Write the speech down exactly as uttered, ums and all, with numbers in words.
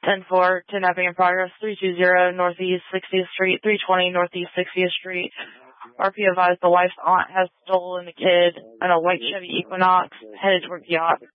ten four, kidnapping in progress, three two zero Northeast sixtieth Street, three twenty Northeast sixtieth Street. R P advised the wife's aunt has stolen the kid in a white Chevy Equinox headed towards yacht.